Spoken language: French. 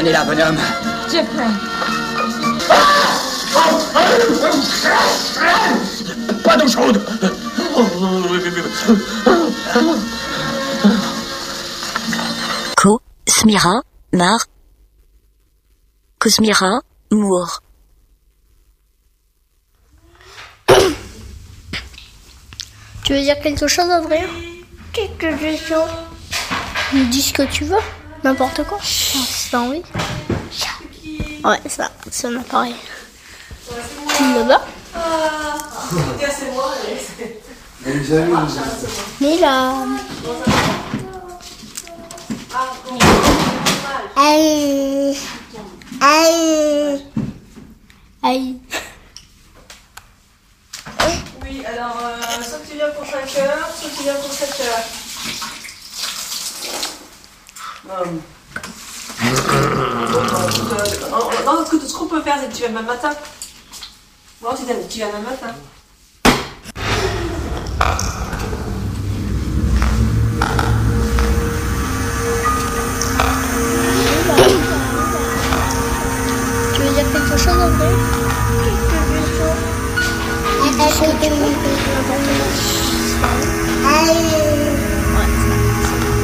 est là, bonhomme. Jeffrey. Pas d'eau chaude. Smira, Mar, Cosmira, Moore. Tu veux dire quelque chose, Adrien? Quelque chose. Dis ce que tu veux, n'importe quoi. Si t'as envie. Ouais, ça, c'est un appareil. Là-bas. C'est moi. Mais là. Aïe. Oui, alors, soit tu viens pour 5 heures, soit tu viens pour 7 heures. Non, ce qu'on peut faire, c'est que tu viens demain matin. Bon, tu viens demain matin. Tu veux dire quelque chose, André? Quelque chose.